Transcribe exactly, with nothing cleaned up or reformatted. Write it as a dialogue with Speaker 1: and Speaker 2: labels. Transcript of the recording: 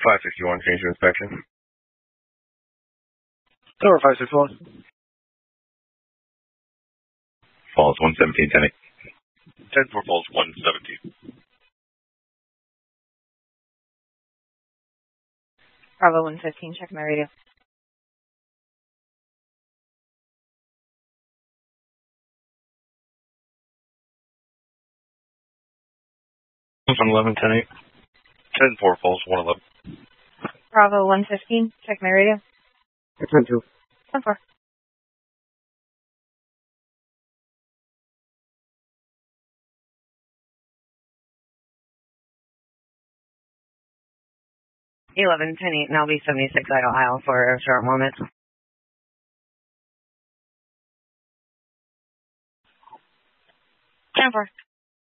Speaker 1: five sixty-one, change to inspection.
Speaker 2: Tower five sixty-one.
Speaker 3: Falls one seventeen, ten eight.
Speaker 4: ten four falls one seventeen.
Speaker 5: Bravo one fifteen, check my radio.
Speaker 2: one eleven, ten eight.
Speaker 4: ten four falls one eleven.
Speaker 5: Bravo one fifteen, check my radio.
Speaker 2: ten two.
Speaker 5: ten four. eleven, ten eight, and I'll be seventy-six idle aisle for a short moment. ten four.